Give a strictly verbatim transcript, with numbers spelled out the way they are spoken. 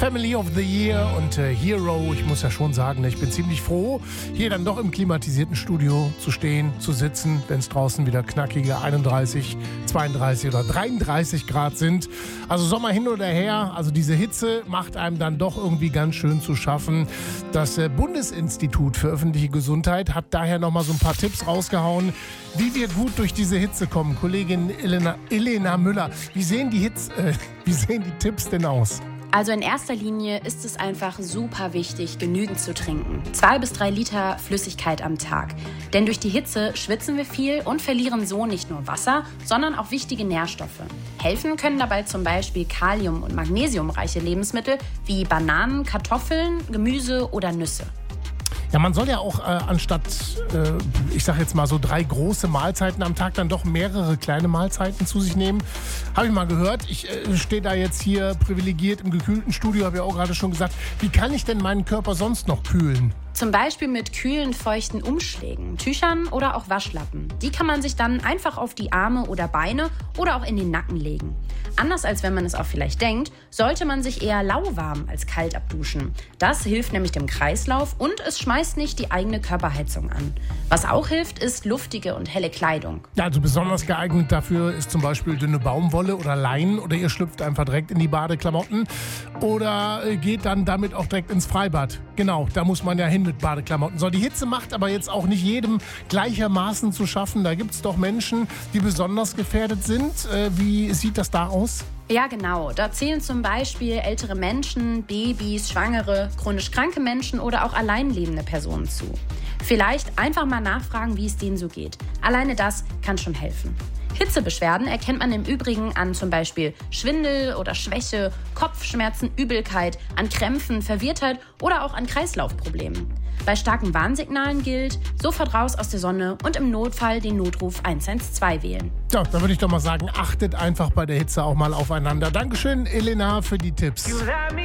Family of the Year und äh, Hero. Ich muss ja schon sagen, ich bin ziemlich froh, hier dann doch im klimatisierten Studio zu stehen, zu sitzen, wenn es draußen wieder knackige einunddreißig, zweiunddreißig oder dreiunddreißig Grad sind. Also Sommer hin oder her, also diese Hitze macht einem dann doch irgendwie ganz schön zu schaffen. Das äh, Bundesinstitut für öffentliche Gesundheit hat daher nochmal so ein paar Tipps rausgehauen, wie wir gut durch diese Hitze kommen. Kollegin Elena, Elena Müller, wie sehen die Hitz, äh, wie sehen die Tipps denn aus? Also in erster Linie ist es einfach super wichtig, genügend zu trinken. Zwei bis drei Liter Flüssigkeit am Tag. Denn durch die Hitze schwitzen wir viel und verlieren so nicht nur Wasser, sondern auch wichtige Nährstoffe. Helfen können dabei zum Beispiel kalium- und magnesiumreiche Lebensmittel wie Bananen, Kartoffeln, Gemüse oder Nüsse. Ja, man soll ja auch äh, anstatt, äh, ich sag jetzt mal so drei große Mahlzeiten am Tag, dann doch mehrere kleine Mahlzeiten zu sich nehmen. Habe ich mal gehört. Ich äh, stehe da jetzt hier privilegiert im gekühlten Studio, habe ja auch gerade schon gesagt. Wie kann ich denn meinen Körper sonst noch kühlen? Zum Beispiel mit kühlen, feuchten Umschlägen, Tüchern oder auch Waschlappen. Die kann man sich dann einfach auf die Arme oder Beine oder auch in den Nacken legen. Anders als wenn man es auch vielleicht denkt, sollte man sich eher lauwarm als kalt abduschen. Das hilft nämlich dem Kreislauf und es schmeißt nicht die eigene Körperheizung an. Was auch hilft, ist luftige und helle Kleidung. Ja, also besonders geeignet dafür ist zum Beispiel dünne Baumwolle oder Leinen oder ihr schlüpft einfach direkt in die Badeklamotten oder geht dann damit auch direkt ins Freibad. Genau, da muss man ja hin mit Badeklamotten. So, die Hitze macht aber jetzt auch nicht jedem gleichermaßen zu schaffen. Da gibt es doch Menschen, die besonders gefährdet sind. Äh, wie sieht das da aus? Ja, genau. Da zählen zum Beispiel ältere Menschen, Babys, Schwangere, chronisch kranke Menschen oder auch alleinlebende Personen zu. Vielleicht einfach mal nachfragen, wie es denen so geht. Alleine das kann schon helfen. Hitzebeschwerden erkennt man im Übrigen an zum Beispiel Schwindel oder Schwäche, Kopfschmerzen, Übelkeit, an Krämpfen, Verwirrtheit oder auch an Kreislaufproblemen. Bei starken Warnsignalen gilt, sofort raus aus der Sonne und im Notfall den Notruf eins eins zwei wählen. Ja, da würde ich doch mal sagen, achtet einfach bei der Hitze auch mal aufeinander. Dankeschön, Elena, für die Tipps.